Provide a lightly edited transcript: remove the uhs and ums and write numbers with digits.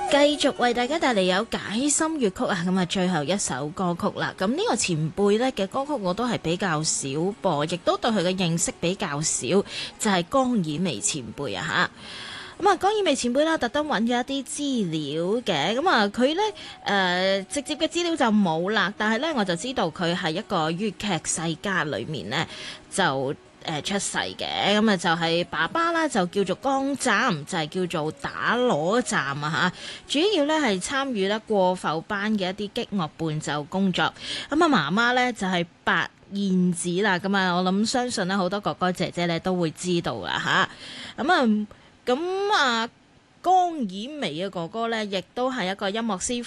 繼續為大家帶嚟有解心粵曲啊，咁啊最後一首歌曲啦。咁呢個前輩咧嘅歌曲我都係比較少播，亦都對佢嘅認識比較少，就係江以薇前輩啊吓。咁啊，江以薇前輩啦，特登揾咗一啲資料嘅，咁啊佢咧直接嘅資料就冇啦，但係咧我就知道佢係一個粵劇世家裏面咧就出世嘅，咁啊就係爸爸啦，就叫做江湛，就係叫做打鑼站啊嚇，主要咧係參與咧過埠班嘅一啲擊樂伴奏工作。咁啊媽媽咧就係白燕子啦，咁啊我諗相信咧好多哥哥姐姐咧都會知道啦嚇。咁啊江以薇嘅哥哥咧，亦都係一個音樂師